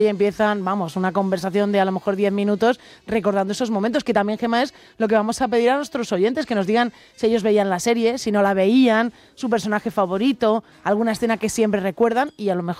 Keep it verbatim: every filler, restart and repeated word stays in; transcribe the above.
y empiezan, vamos, una conversación de a lo mejor diez minutos recordando esos momentos, que también, Gemma, es lo que vamos a pedir a nuestros oyentes, que nos digan si ellos veían la serie, si no la veían, su personaje favorito, alguna escena que siempre recuerdan y a lo mejor